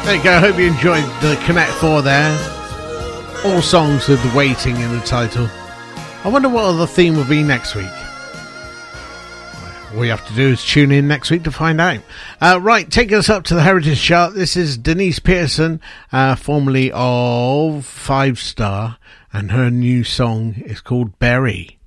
There you go. I hope you enjoyed the Connect 4 there. All songs with waiting in the title. I wonder what the theme will be next week. All you have to do is tune in next week to find out. Right, taking us up to the Heritage Chart. This is Denise Pearson, formerly of Five Star, and her new song is called Berry.